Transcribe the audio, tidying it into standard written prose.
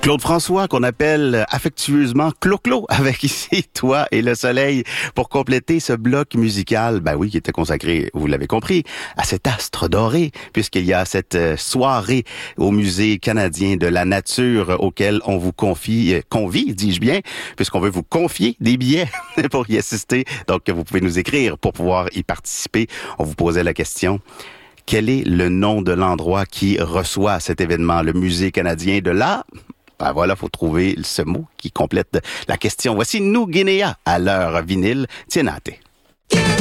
Claude François, qu'on appelle affectueusement Clo-Clo, avec ici Toi et le soleil, pour compléter ce bloc musical, ben oui, qui était consacré, vous l'avez compris, à cet astre doré, puisqu'il y a cette soirée au Musée canadien de la nature auquel on vous convie, dis-je bien, puisqu'on veut vous confier des billets pour y assister. Donc, vous pouvez nous écrire pour pouvoir y participer. On vous posait la question: quel est le nom de l'endroit qui reçoit cet événement, le Musée canadien de la... Ben voilà, faut trouver ce mot qui complète la question. Voici Nous Guinea à l'heure vinyle. Tienate.